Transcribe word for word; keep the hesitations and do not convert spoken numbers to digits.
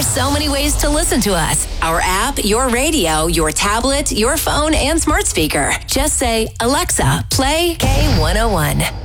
There's so many ways to listen to us. Our app, your radio, your tablet, your phone, and smart speaker. Just say, Alexa, play K one oh one.